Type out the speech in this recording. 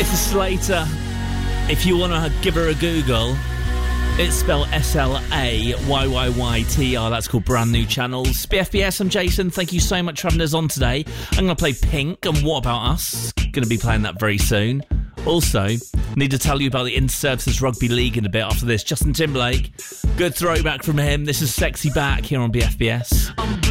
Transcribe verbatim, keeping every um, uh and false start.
This is Slater. If you want to give her a Google, it's spelled S L A Y Y Y T R. That's called Brand New Channels. B F B S, I'm Jason. Thank you so much for having us on today. I'm going to play Pink and What About Us. Going to be playing that very soon. Also, need to tell you about the Inter-Services Rugby League in a bit after this. Justin Timberlake. Good throwback from him. This is Sexy Back here on B F B S.